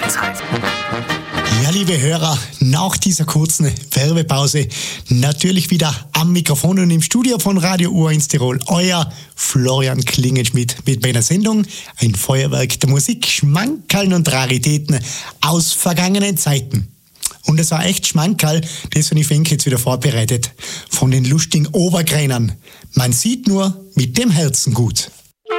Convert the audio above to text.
Ja, liebe Hörer, nach dieser kurzen Werbepause natürlich wieder am Mikrofon und im Studio von Radio U1 Tirol, euer Florian Klingenschmidt mit meiner Sendung Ein Feuerwerk der Musik, Schmankerln und Raritäten aus vergangenen Zeiten. Und es war echt Schmankerl, das habe ich für ihn jetzt wieder vorbereitet, von den lustigen Obergreinern. Man sieht nur mit dem Herzen gut.